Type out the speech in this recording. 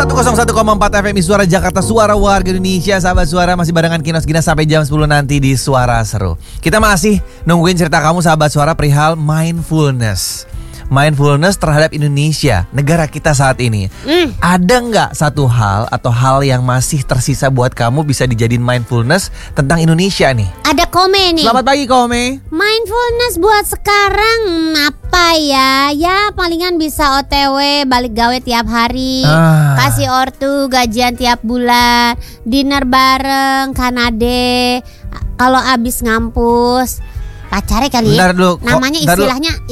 101,4 FM Suara Jakarta, suara warga Indonesia. Sahabat Suara, masih barengan Kinos Gina sampai jam 10 nanti di Suara Seru. Kita masih nungguin cerita kamu sahabat Suara perihal mindfulness terhadap Indonesia, negara kita saat ini. Ada nggak satu hal atau hal yang masih tersisa buat kamu bisa dijadiin mindfulness tentang Indonesia nih? Ada Kome nih. Selamat pagi Kome. Mindfulness buat sekarang apa ya? Ya palingan bisa OTW, balik gawe tiap hari, kasih ortu, gajian tiap bulan, dinner bareng, Kanade. Kalau abis ngampus, pacarnya kali ya. Namanya istilahnya